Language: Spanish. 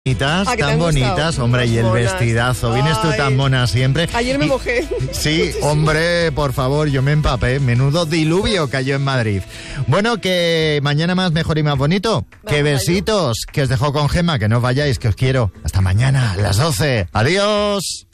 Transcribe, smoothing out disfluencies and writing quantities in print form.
Tan bonitas, hombre, y el monas. vestidazo, vienes tú Ay. tan mona siempre. Ayer me mojé. Sí, hombre, por favor, yo me empapé, menudo diluvio cayó en Madrid. Bueno, que mañana más, mejor y más bonito. Que besitos, que os dejo con Gemma, que no os vayáis, que os quiero. Hasta mañana, a las 12. Adiós.